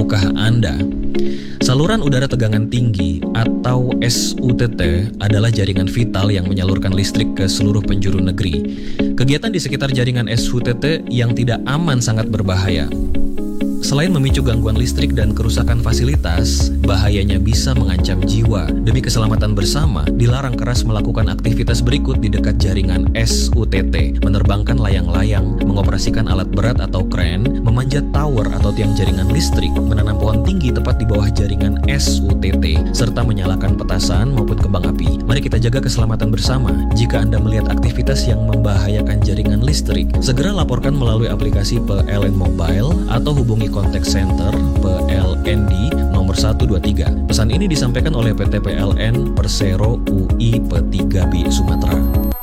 Tahukah Anda? Saluran udara tegangan tinggi atau SUTT adalah jaringan vital yang menyalurkan listrik ke seluruh penjuru negeri. Kegiatan di sekitar jaringan SUTT yang tidak aman sangat berbahaya. Selain memicu gangguan listrik dan kerusakan fasilitas, bahayanya bisa mengancam jiwa. Demi keselamatan bersama, dilarang keras melakukan aktivitas berikut di dekat jaringan SUTT: menerbangkan layang-layang, mengoperasikan alat berat atau kren, memanjat tower atau tiang jaringan listrik, menanam pohon tinggi tepat di bawah jaringan SUTT, serta menyalakan petasan maupun kembang api. Mari kita jaga keselamatan bersama. Jika Anda melihat aktivitas yang membahayakan jaringan listrik, segera laporkan melalui aplikasi PLN Mobile atau hubungi Contact Center PLN di nomor 123. Pesan ini disampaikan oleh PT PLN Persero UI P3B Sumatera.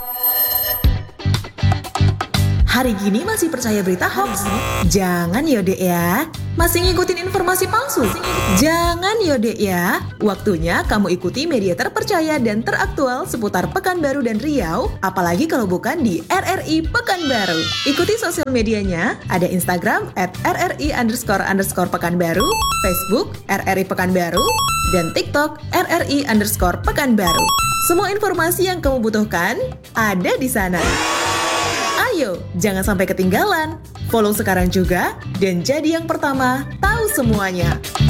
Hari gini masih percaya berita hoax? Jangan ya dek ya. Masih ngikutin informasi palsu? Jangan ya dek ya. Waktunya kamu ikuti media terpercaya dan teraktual seputar Pekanbaru dan Riau, apalagi kalau bukan di RRI Pekanbaru. Ikuti sosial medianya, ada Instagram @RRI_Pekanbaru, Facebook RRI Pekanbaru, dan TikTok RRI_Pekanbaru. Semua informasi yang kamu butuhkan ada di sana. Ayo, jangan sampai ketinggalan. Follow sekarang juga dan jadi yang pertama tahu semuanya.